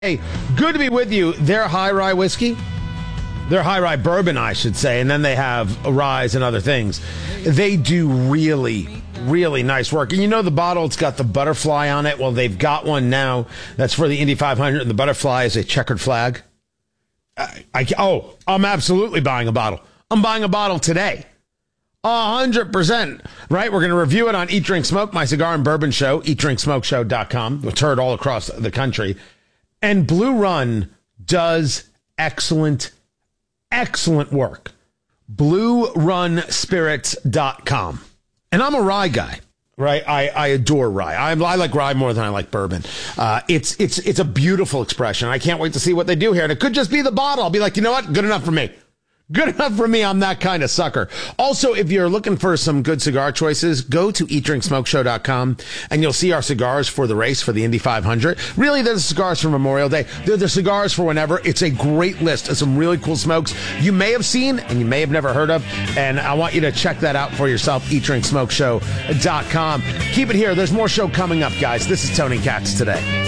Hey, good to be with you. They're High Rye whiskey. They're High Rye bourbon, I should say, and then they have ryes and other things. They do really, really nice work. And you know the bottle, it's got the butterfly on it. Well, they've got one now that's for the Indy 500, and the butterfly is a checkered flag. I'm absolutely buying a bottle. I'm buying a bottle today. 100%. Right? We're going to review it on Eat, Drink, Smoke, my cigar and bourbon show, eatdrinksmokeshow.com. It's heard all across the country. And Blue Run does excellent work. BlueRunSpirits.com. And I'm a rye guy, right? I adore rye. I like rye more than I like bourbon. It's a beautiful expression. I can't wait to see what they do here. And it could just be the bottle. I'll be like, you know what? Good enough for me. Good enough for me. I'm that kind of sucker. Also, if you're looking for some good cigar choices, go to eatdrinksmokeshow.com and you'll see our cigars for the race for the Indy 500. Really, they're the cigars for Memorial Day. They're the cigars for whenever. It's a great list of some really cool smokes you may have seen and you may have never heard of. And I want you to check that out for yourself, eatdrinksmokeshow.com. Keep it here. There's more show coming up, guys. This is Tony Katz Today.